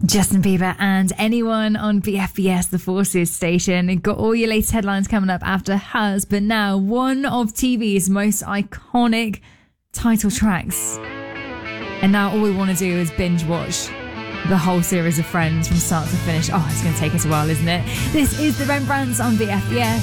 Justin Bieber and anyone on BFBS, the Forces station. Got all your latest headlines coming up after hers, but now one of TV's most iconic title tracks. And now all we want to do is binge watch the whole series of Friends from start to finish. Oh, it's going to take us a while, isn't it? This is the Rembrandts on BFBS.